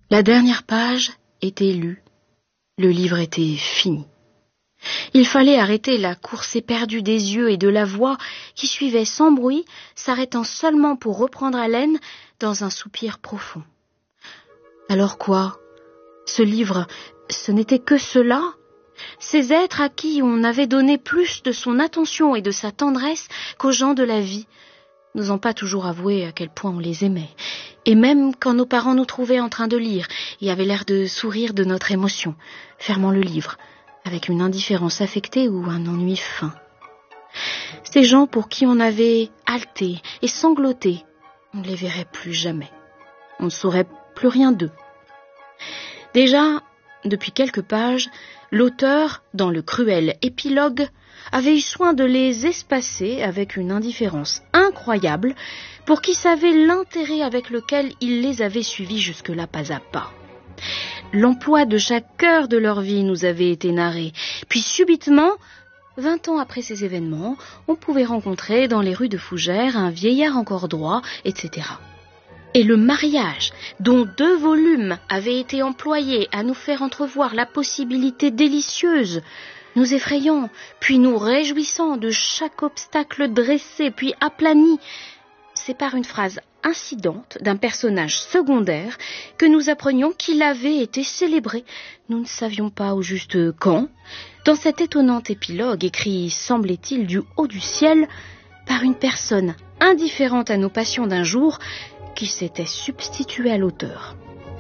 La dernière page était lue. Le livre était fini. Il fallait arrêter la course éperdue des yeux et de la voix qui suivait sans bruit, s'arrêtant seulement pour reprendre haleine dans un soupir profond. Alors quoi? Ce livre, ce n'était que cela? Ces êtres à qui on avait donné plus de son attention et de sa tendresse qu'aux gens de la vie, n'osant pas toujours avouer à quel point on les aimait, et même quand nos parents nous trouvaient en train de lire et avaient l'air de sourire de notre émotion, fermant le livre, avec une indifférence affectée ou un ennui fin. Ces gens pour qui on avait haleté et sangloté, on ne les verrait plus jamais. On ne saurait plus rien d'eux. Déjà, depuis quelques pages, l'auteur, dans le cruel épilogue, avait eu soin de les espacer avec une indifférence incroyable pour qui savait l'intérêt avec lequel il les avait suivis jusque-là pas à pas. L'emploi de chaque heure de leur vie nous avait été narré, puis subitement, 20 ans après ces événements, on pouvait rencontrer dans les rues de Fougères un vieillard encore droit, etc. Et le mariage, dont 2 volumes avaient été employés à nous faire entrevoir la possibilité délicieuse, nous effrayant, puis nous réjouissant de chaque obstacle dressé puis aplani, c'est par une phrase incidente d'un personnage secondaire que nous apprenions qu'il avait été célébré, nous ne savions pas au juste quand, dans cet étonnant épilogue écrit, semblait-il, du haut du ciel, par une personne indifférente à nos passions d'un jour, qui s'était substituée à l'auteur.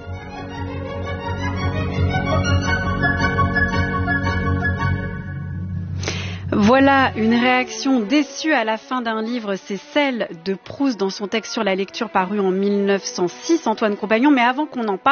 Voilà une réaction déçue à la fin d'un livre, c'est celle de Proust dans son texte sur la lecture paru en 1906, Antoine Compagnon. Mais avant qu'on en parle,